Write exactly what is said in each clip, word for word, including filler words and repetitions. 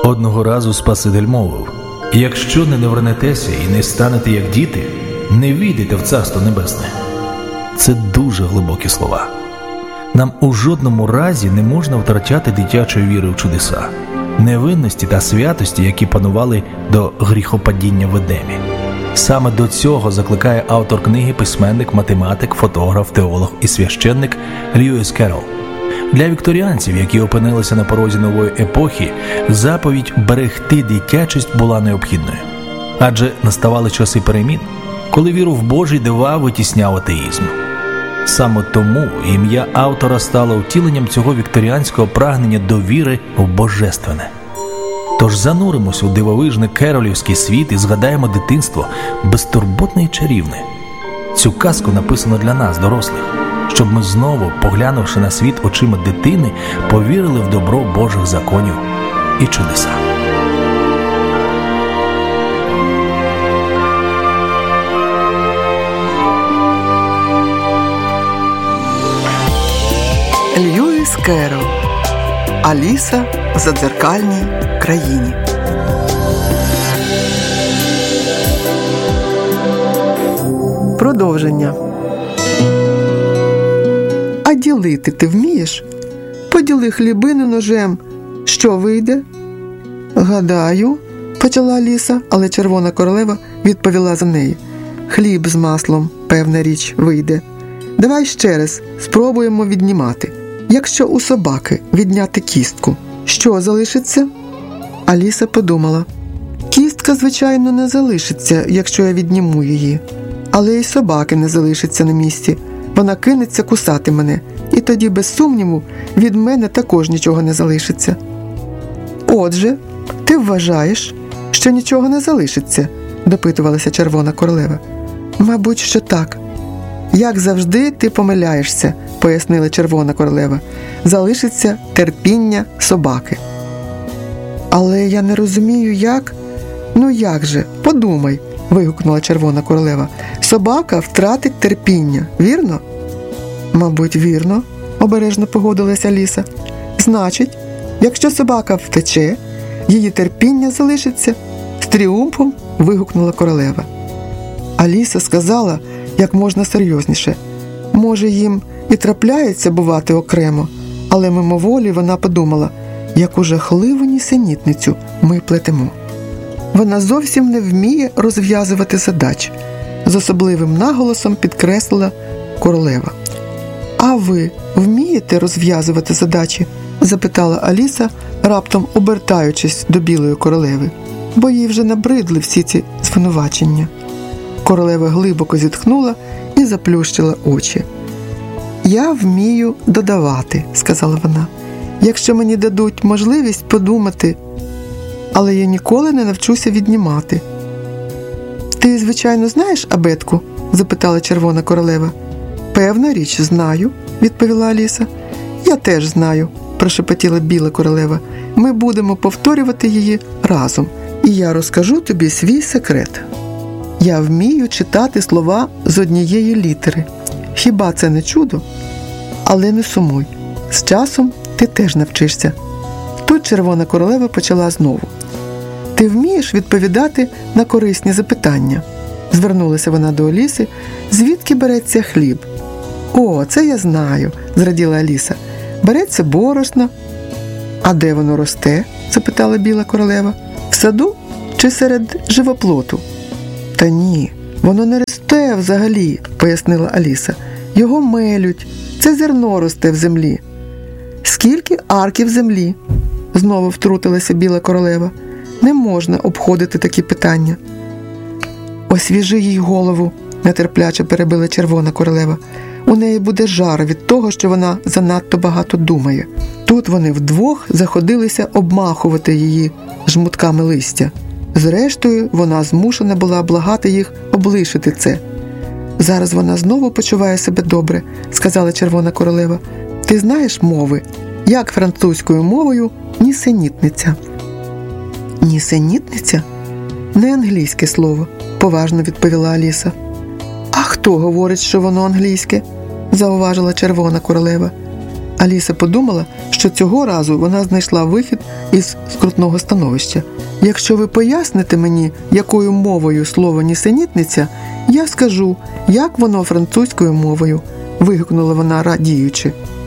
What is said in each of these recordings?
Одного разу Спаситель мовив: «Якщо не навернетеся і не станете як діти, не війдете в Царство Небесне». Це дуже глибокі слова. Нам у жодному разі не можна втрачати дитячої віри в чудеса, невинності та святості, які панували до гріхопадіння в Едемі. Саме до цього закликає автор книги, письменник, математик, фотограф, теолог і священник Льюіс Керрол. Для вікторіанців, які опинилися на порозі нової епохи, заповідь берегти дитячість була необхідною. Адже наставали часи перемін, коли віру в Божі дива витісняв атеїзм. Саме тому ім'я автора стало втіленням цього вікторіанського прагнення до віри в божественне. Тож зануримося у дивовижний керолівський світ і згадаємо дитинство безтурботне і чарівне. Цю казку написано для нас, дорослих, щоб ми знову, поглянувши на світ очима дитини, повірили в добро Божих законів і чудеса. Льюіс Керрол. Аліса в задзеркальній країні. Продовження. А ділити ти вмієш? Поділи хлібину ножем. Що вийде? Гадаю, почала Аліса, але Червона королева відповіла за неї. Хліб з маслом, певна річ, вийде. Давай ще раз спробуємо віднімати. Якщо у собаки відняти кістку, що залишиться? Аліса подумала. Кістка, звичайно, не залишиться, якщо я відніму її. Але й собаки не залишиться на місці. Вона кинеться кусати мене. І тоді, без сумніву, від мене також нічого не залишиться. Отже, ти вважаєш, що нічого не залишиться? Допитувалася Червона королева. Мабуть, що так. Як завжди, ти помиляєшся, пояснила Червона королева. Залишиться терпіння собаки. Але я не розумію, як? Ну як же, подумай, вигукнула Червона королева. Собака втратить терпіння, вірно? Мабуть, вірно, обережно погодилася Аліса. Значить, якщо собака втече, її терпіння залишиться, з тріумфом вигукнула королева. Аліса сказала, як можна серйозніше. Може, їм і трапляється бувати окремо, але мимоволі вона подумала, яку жахливу нісенітницю ми плетемо. Вона зовсім не вміє розв'язувати задач, з особливим наголосом підкреслила королева. А ви вмієте розв'язувати задачі? Запитала Аліса, раптом обертаючись до білої королеви, бо їй вже набридли всі ці звинувачення. Королева глибоко зітхнула і заплющила очі. «Я вмію додавати», – сказала вона, – «якщо мені дадуть можливість подумати, але я ніколи не навчуся віднімати». «Ти, звичайно, знаєш абетку?» – запитала Червона королева. «Певна річ, знаю», – відповіла Аліса. «Я теж знаю», – прошепотіла біла королева. «Ми будемо повторювати її разом, і я розкажу тобі свій секрет. Я вмію читати слова з однієї літери. Хіба це не чудо? Але не сумуй. З часом ти теж навчишся». Тут Червона королева почала знову. «Ти вмієш відповідати на корисні запитання?» Звернулася вона до Аліси. «Звідки береться хліб?» «О, це я знаю», – зраділа Аліса. «Береться борошно». «А де воно росте?» – запитала біла королева. «В саду чи серед живоплоту?» «Та ні, воно не росте взагалі», – пояснила Аліса. «Його мелють, це зерно росте в землі». «Скільки арків землі?» – знову втрутилася біла королева. «Не можна обходити такі питання». «Освіжи їй голову», – нетерпляче перебила Червона королева. «У неї буде жар від того, що вона занадто багато думає». Тут вони вдвох заходилися обмахувати її жмутками листя. Зрештою, вона змушена була благати їх облишити це. «Зараз вона знову почуває себе добре», – сказала Червона королева. «Ти знаєш мови? Як французькою мовою нісенітниця?» «Нісенітниця? Не англійське слово», – поважно відповіла Аліса. «А хто говорить, що воно англійське?» – зауважила Червона королева. Аліса подумала, що цього разу вона знайшла вихід із скрутного становища. «Якщо ви поясните мені, якою мовою слово «нісенітниця», я скажу, як воно французькою мовою», – вигукнула вона, радіючи.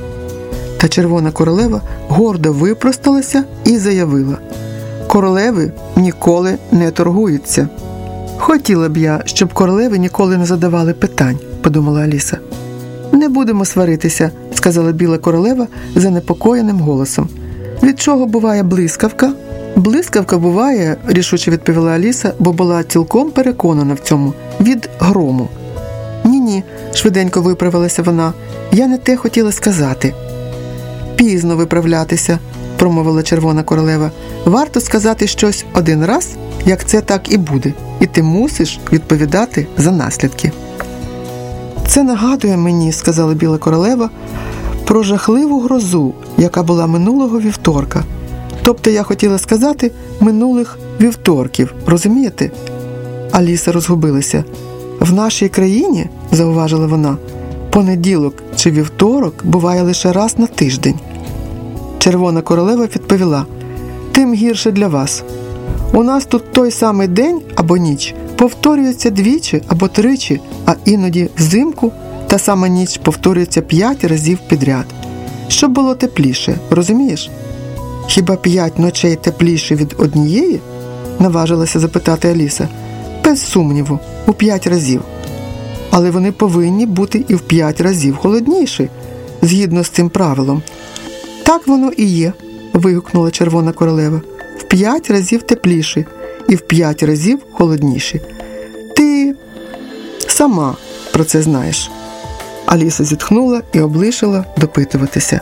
Та Червона королева гордо випросталася і заявила: «Королеви ніколи не торгуються». «Хотіла б я, щоб королеви ніколи не задавали питань», – подумала Аліса. «Не будемо сваритися», – сказала Біла королева занепокоєним голосом. «Від чого буває блискавка?» «Блискавка буває», – рішуче відповіла Аліса, бо була цілком переконана в цьому, – «від грому». «Ні-ні», – швиденько виправилася вона, – «я не те хотіла сказати». «Пізно виправлятися», – промовила Червона королева. «Варто сказати щось один раз, як це так і буде, і ти мусиш відповідати за наслідки». «Це нагадує мені», – сказала Біла королева, – «про жахливу грозу, яка була минулого вівторка. Тобто я хотіла сказати минулих вівторків, розумієте?» Аліса розгубилася. «В нашій країні, – зауважила вона, – понеділок чи вівторок буває лише раз на тиждень». Червона королева відповіла: «Тим гірше для вас. У нас тут той самий день або ніч повторюється двічі або тричі, а іноді взимку та сама ніч повторюється п'ять разів підряд. Щоб було тепліше, розумієш?» «Хіба п'ять ночей тепліше від однієї?» – наважилася запитати Аліса. «Без сумніву, у п'ять разів. Але вони повинні бути і в п'ять разів холодніші, згідно з цим правилом». «Так воно і є», – вигукнула Червона королева. «В п'ять разів тепліші і в п'ять разів холодніші. Ти сама про це знаєш». Аліса зітхнула і облишила допитуватися.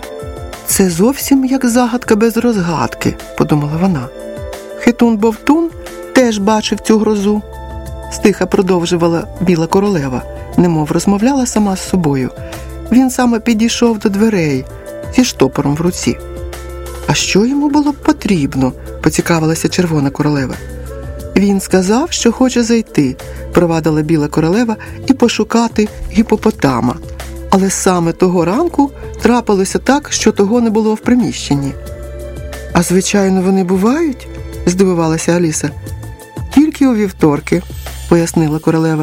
«Це зовсім як загадка без розгадки», – подумала вона. «Хитун-бовтун теж бачив цю грозу», – стиха продовжувала Біла королева, немов розмовляла сама з собою. «Він саме підійшов до дверей зі штопором в руці». «А що йому було б потрібно?» – поцікавилася Червона королева. «Він сказав, що хоче зайти», – провадила Біла королева, – «і пошукати гіпопотама. Але саме того ранку трапилося так, що того не було в приміщенні». «А звичайно вони бувають?» – здивувалася Аліса. «Тільки у вівторки», – пояснила королева.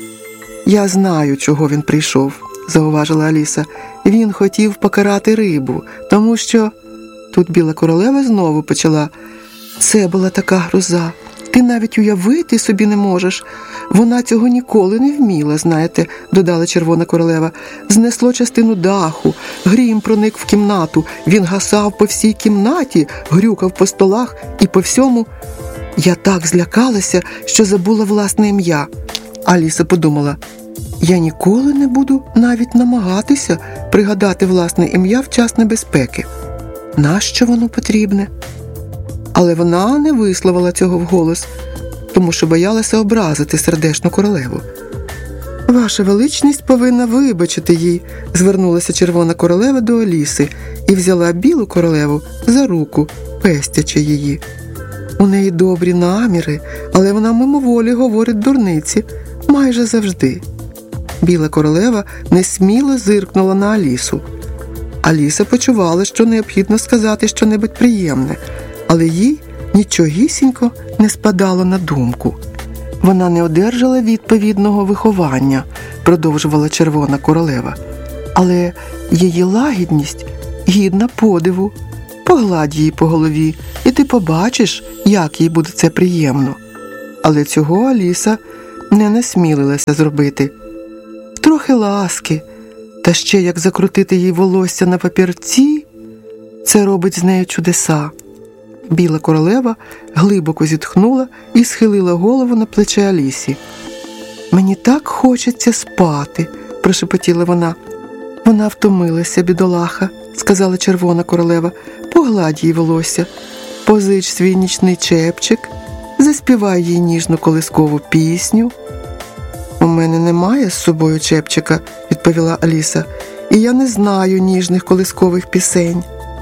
«Я знаю, чого він прийшов», – зауважила Аліса. «Він хотів покарати рибу, тому що…» Тут Біла королева знову почала: «Це була така гроза. Ти навіть уявити собі не можеш. Вона цього ніколи не вміла, знаєте», – додала Червона королева. «Знесло частину даху, грім проник в кімнату, він гасав по всій кімнаті, грюкав по столах і по всьому. Я так злякалася, що забула власне ім'я». Аліса подумала: «Я ніколи не буду навіть намагатися пригадати власне ім'я в час небезпеки. Нащо воно потрібне?» Але вона не висловила цього вголос, тому що боялася образити сердешну королеву. «Ваша величність повинна вибачити їй», – звернулася Червона королева до Аліси і взяла Білу королеву за руку, пестячи її. «У неї добрі наміри, але вона мимоволі говорить дурниці, майже завжди». Біла королева несміло зиркнула на Алісу. Аліса почувала, що необхідно сказати щонебудь приємне, але їй нічогісінько не спадало на думку. «Вона не одержала відповідного виховання», – продовжувала Червона королева. «Але її лагідність гідна подиву. Погладь її по голові, і ти побачиш, як їй буде це приємно». Але цього Аліса не насмілилася зробити. «Трохи ласки, та ще як закрутити їй волосся на папірці, це робить з нею чудеса». Біла королева глибоко зітхнула і схилила голову на плече Алісі. «Мені так хочеться спати», – прошепотіла вона. «Вона втомилася, бідолаха», – сказала Червона королева. «Погладь їй волосся, позич свій нічний чепчик, заспівай їй ніжну колискову пісню». «У мене немає з собою чепчика», – відповіла Аліса, – «і я не знаю ніжних колискових пісень».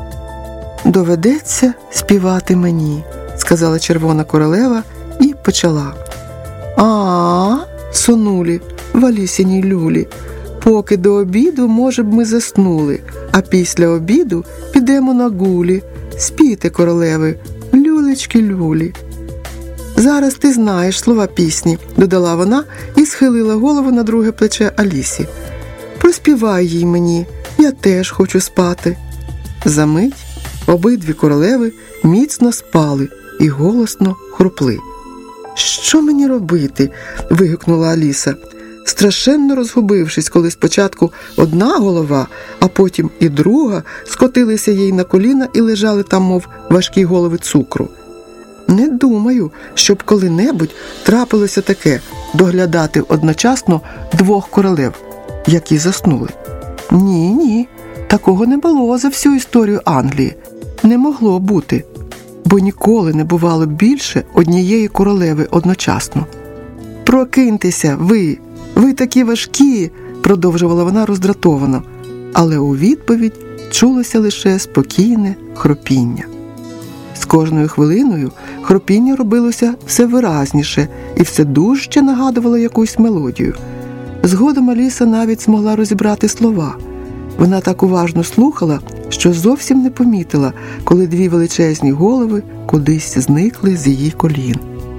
«Доведеться співати мені», – сказала Червона королева і почала. «А-а, сонулі, в Алісіній люлі, поки до обіду, може б, ми заснули, А після обіду підемо на гулі. Спійте, королеви, люлечки-люлі. Зараз ти знаєш слова пісні, додала вона і схилила голову на друге плече Алісі. Проспівай їй мені, я теж хочу спати. Замить обидві королеви міцно спали і голосно хрупли. Що мені робити? Вигукнула Аліса, страшенно розгубившись, коли спочатку одна голова, а потім і друга скотилися їй на коліна і лежали там, мов важкі голови цукру. Не думаю, щоб коли-небудь трапилося таке – доглядати одночасно двох королев, які заснули. Ні, ні, такого не було за всю історію Англії. Не могло бути, бо ніколи не бувало більше однієї королеви одночасно. «Прокиньтеся, ви! Ви такі важкі!» – продовжувала вона роздратовано, але у відповідь чулося лише спокійне хропіння. З кожною хвилиною хропіння робилося все виразніше і все дужче нагадувало якусь мелодію. Згодом Аліса навіть змогла розібрати слова. Вона так уважно слухала, що зовсім не помітила, коли дві величезні голови кудись зникли з її колін.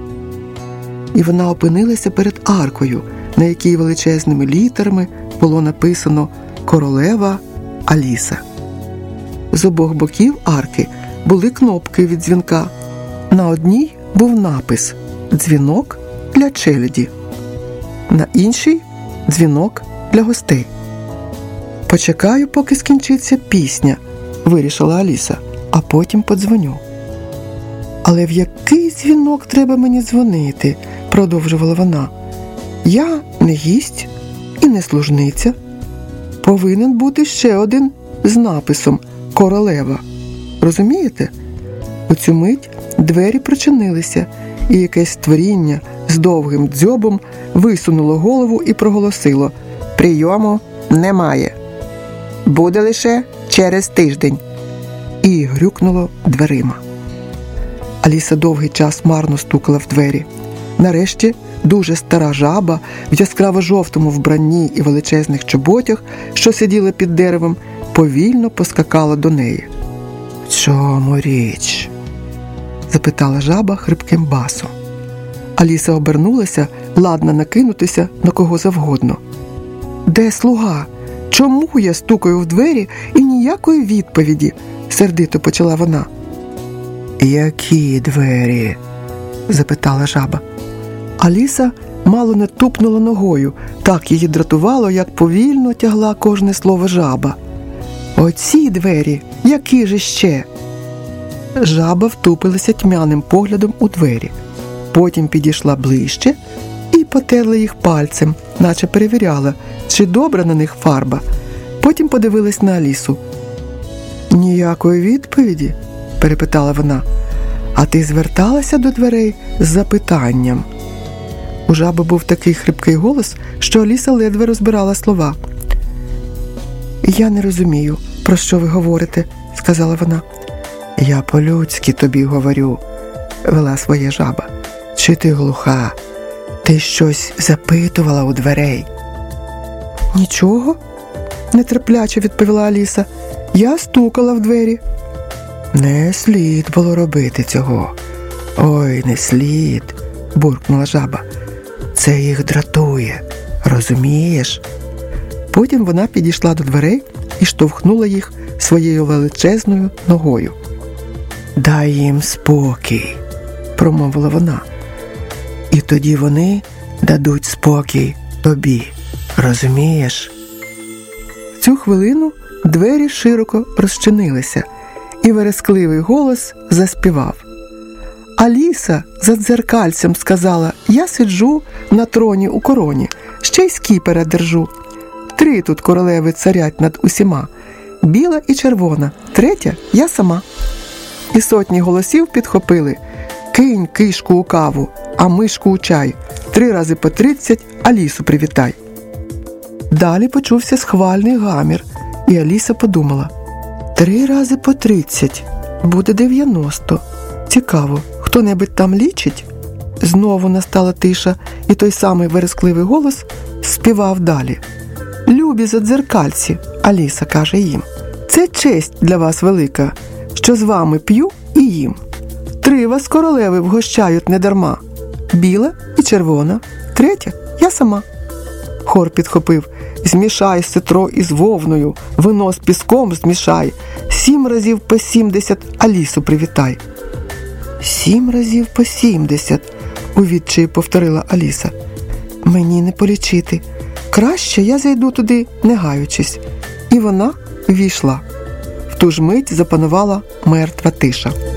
І вона опинилася перед аркою, на якій величезними літерами було написано «Королева Аліса». З обох боків арки були кнопки від дзвінка. На одній був напис «Дзвінок для челяді», на іншій – «Дзвінок для гостей». «Почекаю, поки скінчиться пісня», – вирішила Аліса, – «а потім подзвоню». «Але в який дзвінок треба мені дзвонити?» – продовжувала вона. «Я не гість і не служниця. Повинен бути ще один з написом «Королева». Розумієте?» У цю мить двері прочинилися, і якесь створіння з довгим дзьобом висунуло голову і проголосило: «Прийому немає. Буде лише через тиждень». І грюкнуло дверима. Аліса довгий час марно стукала в двері. Нарешті дуже стара жаба в яскраво-жовтому вбранні і величезних чоботях, що сиділа під деревом, повільно поскакала до неї. «В чому річ?» – запитала жаба хрипким басом. Аліса обернулася, ладна накинутися на кого завгодно. «Де слуга? Чому я стукаю в двері і ніякої відповіді?» – сердито почала вона. «Які двері?» – запитала жаба. Аліса мало не тупнула ногою, так її дратувало, як повільно тягла кожне слово жаба. «Оці двері, які ж ще?» Жаба втупилася тьмяним поглядом у двері. Потім підійшла ближче і потерла їх пальцем, наче перевіряла, чи добра на них фарба. Потім подивилась на Алісу. «Ніякої відповіді?» – перепитала вона. «А ти зверталася до дверей з запитанням?» У жаби був такий хрипкий голос, що Аліса ледве розбирала слова. «Я не розумію, про що ви говорите», – сказала вона. «Я по-людськи тобі говорю», – вела своє жаба. «Чи ти глуха? Ти щось запитувала у дверей?» «Нічого», – нетерпляче відповіла Аліса. «Я стукала в двері». «Не слід було робити цього. Ой, не слід», – буркнула жаба. «Це їх дратує, розумієш?» Потім вона підійшла до дверей і штовхнула їх своєю величезною ногою. «Дай їм спокій», – промовила вона. «І тоді вони дадуть спокій тобі, розумієш?» В цю хвилину двері широко розчинилися, і верескливий голос заспівав. Аліса за дзеркальцем сказала: «Я сиджу на троні у короні, ще й скіпера держу. Три тут королеви царять над усіма, біла і червона, третя – я сама». І сотні голосів підхопили: «Кинь кишку у каву, а мишку у чай, три рази по тридцять Алісу привітай». Далі почувся схвальний гамір, і Аліса подумала: «Три рази по тридцять буде дев'яносто. Цікаво, хто-небудь там лічить?» Знову настала тиша, і той самий верескливий голос співав далі. «Любі задзеркальці», Аліса каже їм, Це честь для вас велика, що з вами п'ю і їм. Три вас королеви вгощають недарма. Біла і червона, третя – я сама. Хор підхопив: змішай ситро із вовною, вино з піском змішай, сім разів по сімдесят Алісу привітай. Сім разів по сімдесят, у відчаї повторила Аліса. Мені не полічити. Краще я зайду туди, не гаючись. І вона ввійшла. В ту ж мить запанувала мертва тиша.